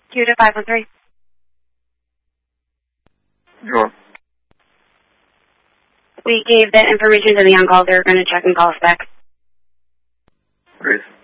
Q to 513. Sure. We gave that information to the on-call. They're going to check and call us back. Great.